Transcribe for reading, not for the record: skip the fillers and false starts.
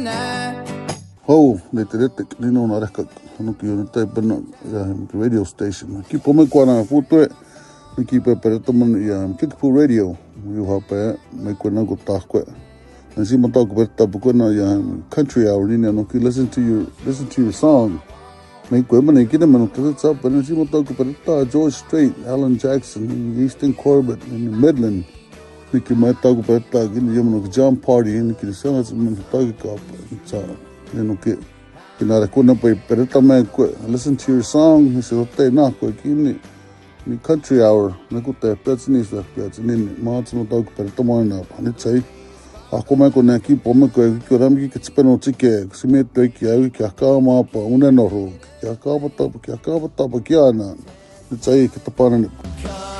Hou, le te retek, nino na reka, hanuki o tai pena, radio station. Ki pome kuana putue, ki pe pereta man Kickapoo Radio, you hape, me kuana ko takwe. And si mata ko pereta pukuna country hour ni hanuki listen to your song. Me kuana man kina man tata up, and si mata ko pereta George Strait, Alan Jackson, Easton Corbett in Midland. Niki mata ko pereta kini yaman ko jam party, niki sana sa man tata ko sa. Kinara kuna pa pereta me listen to your song ni se hote na ko kini ni country hour na ko te petni sa petni maats no tag pereta mo na pani chai ako me ko na ki pome ko ram ki kitspeno tike sime to ki ai ki aka ma pa una no ro ki aka pa ta ki ana ni chai ki tapana